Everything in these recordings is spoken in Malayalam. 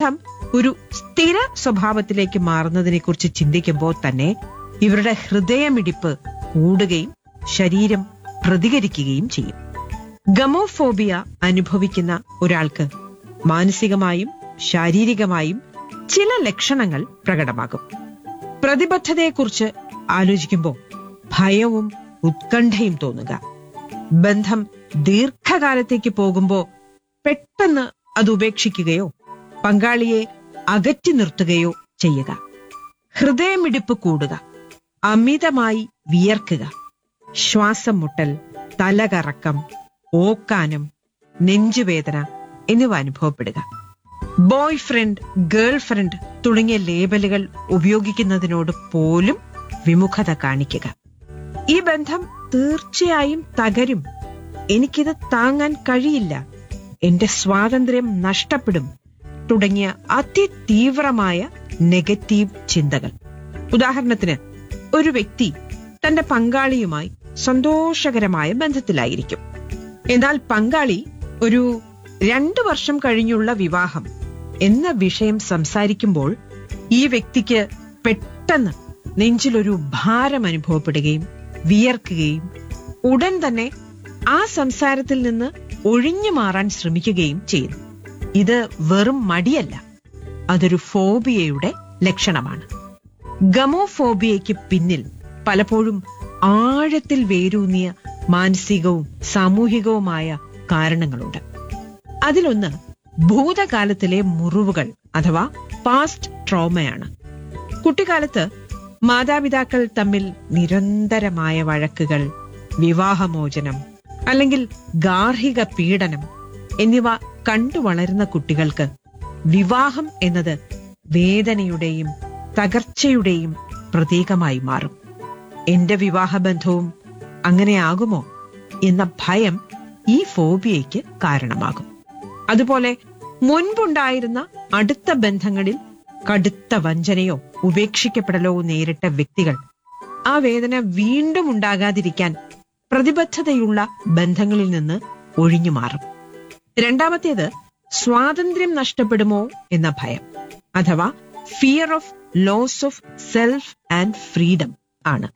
ബന്ധം ഒരു സ്ഥിര സ്വഭാവത്തിലേക്ക് മാറുന്നതിനെ കുറിച്ച് ചിന്തിക്കുമ്പോൾ തന്നെ ഇവരുടെ ഹൃദയമിടിപ്പ് കൂടുകയും ശരീരം പ്രതികരിക്കുകയും ചെയ്യും. ഗമോഫോബിയ അനുഭവിക്കുന്ന ഒരാൾക്ക് മാനസികമായും ശാരീരികമായും ചില ലക്ഷണങ്ങൾ പ്രകടമാകും. പ്രതിബദ്ധതയെക്കുറിച്ച് ആലോചിക്കുമ്പോൾ ഭയവും ഉത്കണ്ഠയും തോന്നുക, ബന്ധം ദീർഘകാലത്തേക്ക് പോകുമ്പോൾ പെട്ടെന്ന് അത് ഉപേക്ഷിക്കുകയോ പങ്കാളിയെ അകറ്റി നിർത്തുകയോ ചെയ്യുക, ഹൃദയമിടിപ്പ് കൂടുക, അമിതമായി വിയർക്കുക, ശ്വാസം മുട്ടൽ, തലകറക്കം, ഓക്കാനം, നെഞ്ചുവേദന എന്നിവ അനുഭവപ്പെടുക, ബോയ് ഫ്രണ്ട്, ഗേൾ ഫ്രണ്ട് തുടങ്ങിയ ലേബലുകൾ ഉപയോഗിക്കുന്നതിനോട് പോലും വിമുഖത കാണിക്കുക. ഈ ബന്ധം തീർച്ചയായും തകരും, എനിക്കിത് താങ്ങാൻ കഴിയില്ല, എന്റെ സ്വാതന്ത്ര്യം നഷ്ടപ്പെടും തുടങ്ങിയ അതിതീവ്രമായ നെഗറ്റീവ് ചിന്തകൾ. ഉദാഹരണത്തിന്, ഒരു വ്യക്തി തന്റെ പങ്കാളിയുമായി സന്തോഷകരമായ ബന്ധത്തിലായിരിക്കും. എന്നാൽ പങ്കാളി ഒരു 2 വർഷം കഴിഞ്ഞുള്ള വിവാഹം എന്ന വിഷയം സംസാരിക്കുമ്പോൾ ഈ വ്യക്തിക്ക് പെട്ടെന്ന് നെഞ്ചിലൊരു ഭാരം അനുഭവപ്പെടുകയും വിയർക്കുകയും ഉടൻ തന്നെ ആ സംസാരത്തിൽ നിന്ന് ഒഴിഞ്ഞു മാറാൻ ശ്രമിക്കുകയും ചെയ്യുന്നു. ഇത് വെറും മടിയല്ല, അതൊരു ഫോബിയയുടെ ലക്ഷണമാണ്. ഗമോഫോബിയയ്ക്ക് പിന്നിൽ പലപ്പോഴും ആഴത്തിൽ വേരൂന്നിയ മാനസികവും സാമൂഹികവുമായ കാരണങ്ങളുണ്ട്. അതിലൊന്ന് ഭൂതകാലത്തിലെ മുറിവുകൾ അഥവാ പാസ്റ്റ് ട്രോമയാണ്. കുട്ടിക്കാലത്ത് മാതാപിതാക്കൾ തമ്മിൽ നിരന്തരമായ വഴക്കുകൾ, വിവാഹമോചനം അല്ലെങ്കിൽ ഗാർഹിക പീഡനം എന്നിവ കണ്ടു വളരുന്ന കുട്ടികൾക്ക് വിവാഹം എന്നത് വേദനയുടെയും തകർച്ചയുടെയും പ്രതീകമായി മാറും. എന്റെ വിവാഹബന്ധവും അങ്ങനെയാകുമോ എന്ന ഭയം ഈ ഫോബിയയ്ക്ക് കാരണമാകും. അതുപോലെ മുൻപുണ്ടായിരുന്ന അടുത്ത ബന്ധങ്ങളിൽ കടുത്ത വഞ്ചനയോ ഉപേക്ഷിക്കപ്പെടലോ നേരിട്ട വ്യക്തികൾ ആ വേദന വീണ്ടും ഉണ്ടാകാതിരിക്കാൻ പ്രതിബദ്ധതയുള്ള ബന്ധങ്ങളിൽ നിന്ന് ഒഴിഞ്ഞു മാറും. രണ്ടാമത്തേത് സ്വാതന്ത്ര്യം നഷ്ടപ്പെടുമോ എന്ന ഭയം അഥവാ fear of loss of self and freedom ആണ്.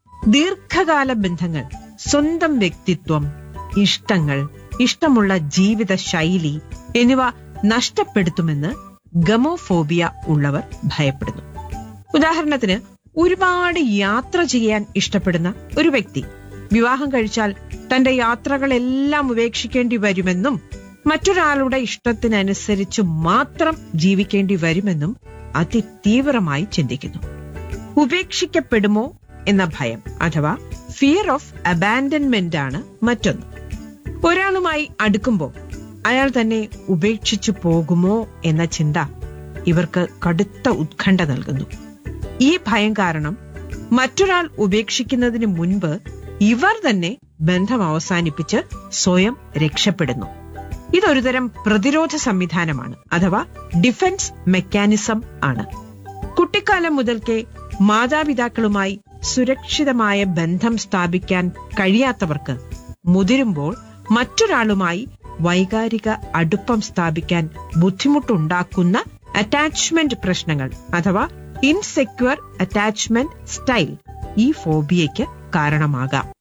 ദീർഘകാല ബന്ധങ്ങൾ സ്വന്തം വ്യക്തിത്വം, ഇഷ്ടങ്ങൾ, ഇഷ്ടമുള്ള ജീവിത ശൈലി എന്നിവ നഷ്ടപ്പെടുത്തുമെന്ന് ഗമോഫോബിയ ഉള്ളവർ ഭയപ്പെടുന്നു. ഉദാഹരണത്തിന്, ഒരുപാട് യാത്ര ചെയ്യാൻ ഇഷ്ടപ്പെടുന്ന ഒരു വ്യക്തി വിവാഹം കഴിച്ചാൽ തന്റെ യാത്രകളെല്ലാം ഉപേക്ഷിക്കേണ്ടി വരുമെന്നും മറ്റൊരാളുടെ ഇഷ്ടത്തിനനുസരിച്ച് മാത്രം ജീവിക്കേണ്ടി വരുമെന്നും അതിതീവ്രമായി ചിന്തിക്കുന്നു. ഉപേക്ഷിക്കപ്പെടുമോ എന്ന ഭയം അഥവാ ഫിയർ ഓഫ് അബാൻഡൻമെന്റ് ആണ് മറ്റൊന്ന്. ഒരാളുമായി അടുക്കുമ്പോൾ അയാൾ തന്നെ ഉപേക്ഷിച്ചു പോകുമോ എന്ന ചിന്ത ഇവർക്ക് കടുത്ത ഉത്കണ്ഠ നൽകുന്നു. ഈ ഭയം കാരണം മറ്റൊരാൾ ഉപേക്ഷിക്കുന്നതിന് മുൻപ് ഇവർ തന്നെ ബന്ധം അവസാനിപ്പിച്ച് സ്വയം രക്ഷപ്പെടുന്നു. ഇതൊരുതരം പ്രതിരോധ സംവിധാനമാണ് അഥവാ ഡിഫൻസ് മെക്കാനിസം ആണ്. കുട്ടിക്കാലം മുതൽക്കേ മാതാപിതാക്കളുമായി സുരക്ഷിതമായ ബന്ധം സ്ഥാപിക്കാൻ കഴിയാത്തവർക്ക് മുതിരുമ്പോൾ മറ്റൊരാളുമായി വൈകാരിക അടുപ്പം സ്ഥാപിക്കാൻ ബുദ്ധിമുട്ടുണ്ടാക്കുന്ന അറ്റാച്ച്മെന്റ് പ്രശ്നങ്ങൾ അഥവാ ഇൻസെക്യൂർ അറ്റാച്ച്മെന്റ് സ്റ്റൈൽ ഈ ഫോബിയയ്ക്ക് കാരണമാകാം.